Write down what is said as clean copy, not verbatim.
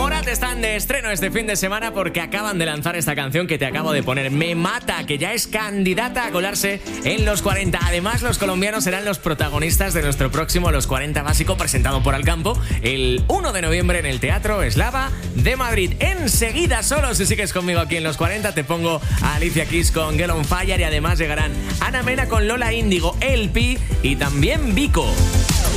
Morat están de estreno este fin de semana porque acaban de lanzar esta canción que te acabo de poner, Me Mata, que ya es candidata a colarse en los 40. Además, los colombianos serán los protagonistas de nuestro próximo Los 40 Básico, presentado por Alcampo el 1 de noviembre en el Teatro Eslava de Madrid. Enseguida, solo si sigues conmigo aquí en Los 40, te pongo a Alicia Keys con Girl on Fire y además llegarán Ana Mena con Lola Índigo, El Pi y también Vico.